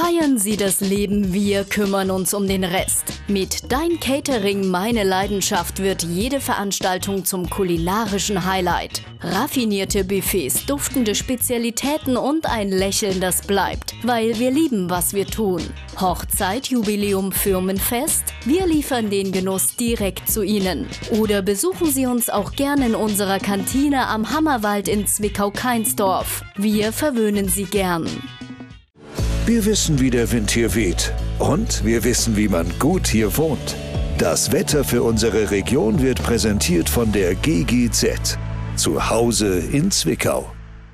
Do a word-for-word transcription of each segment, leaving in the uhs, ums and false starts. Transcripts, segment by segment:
Feiern Sie das Leben, wir kümmern uns um den Rest. Mit Dein Catering, meine Leidenschaft wird jede Veranstaltung zum kulinarischen Highlight. Raffinierte Buffets, duftende Spezialitäten und ein Lächeln, das bleibt, weil wir lieben, was wir tun. Hochzeit, Jubiläum, Firmenfest? Wir liefern den Genuss direkt zu Ihnen. Oder besuchen Sie uns auch gerne in unserer Kantine am Hammerwald in Zwickau-Kainsdorf. Wir verwöhnen Sie gern. Wir wissen, wie der Wind hier weht. Und wir wissen, wie man gut hier wohnt. Das Wetter für unsere Region wird präsentiert von der G G Z. Zu Hause in Zwickau.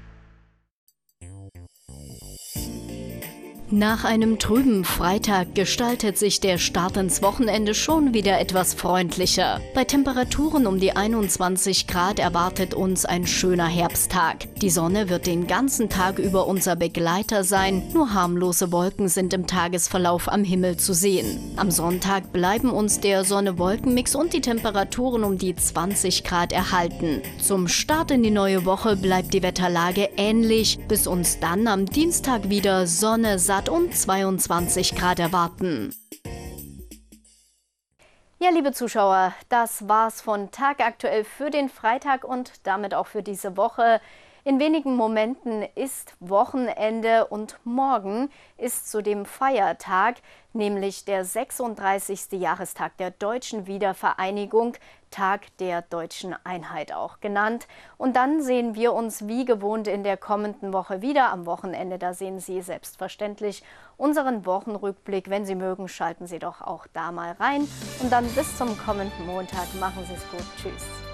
Nach einem trüben Freitag gestaltet sich der Start ins Wochenende schon wieder etwas freundlicher. Bei Temperaturen um die einundzwanzig Grad erwartet uns ein schöner Herbsttag. Die Sonne wird den ganzen Tag über unser Begleiter sein, nur harmlose Wolken sind im Tagesverlauf am Himmel zu sehen. Am Sonntag bleiben uns der Sonne-Wolken-Mix und die Temperaturen um die zwanzig Grad erhalten. Zum Start in die neue Woche bleibt die Wetterlage ähnlich, bis uns dann am Dienstag wieder Sonne, satt und zweiundzwanzig Grad erwarten. Ja, liebe Zuschauer, das war's von Tagaktuell für den Freitag und damit auch für diese Woche. In wenigen Momenten ist Wochenende und morgen ist zudem Feiertag, nämlich der sechsunddreißigste Jahrestag der Deutschen Wiedervereinigung, Tag der Deutschen Einheit auch genannt. Und dann sehen wir uns wie gewohnt in der kommenden Woche wieder. Am Wochenende, da sehen Sie selbstverständlich unseren Wochenrückblick. Wenn Sie mögen, schalten Sie doch auch da mal rein. Und dann bis zum kommenden Montag. Machen Sie es gut. Tschüss.